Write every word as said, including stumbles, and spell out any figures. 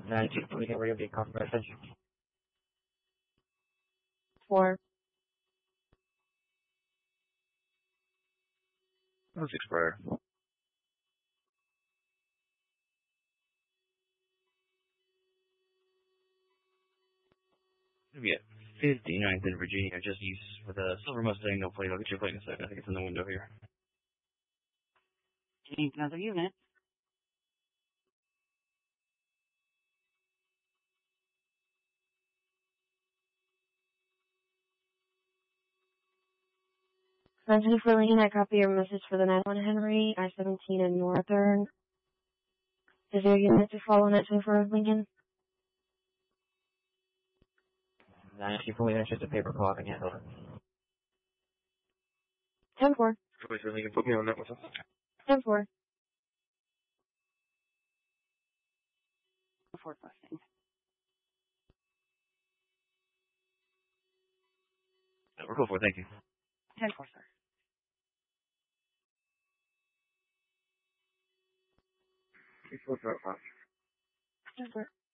ninety-two, please get ready to be compromised. Four. That's six prior. Maybe at fifty-ninth in Virginia, just use with a silver Mustang, no plate. I'll get your plate in a second. I think it's in the window here. Need another unit. Thank you for Lincoln. I copy your message for the nine one Henry, I seventeen in Northern. Is there a unit to follow next for Lincoln? ninety-two, please, that's just a paper call. I can handle it. ten four. Please, for Lincoln, put me on that with us. ten four. Ford Mustang. We're cool for it, thank you. ten four, sir. Please, what's that, ten four.